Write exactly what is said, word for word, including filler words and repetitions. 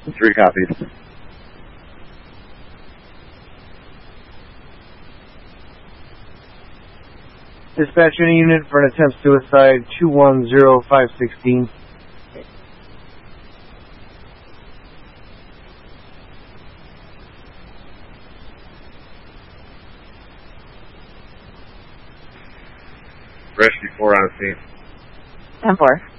Three copies. Dispatch any unit for an attempt suicide, two one zero five one six. Rescue four on scene. ten four.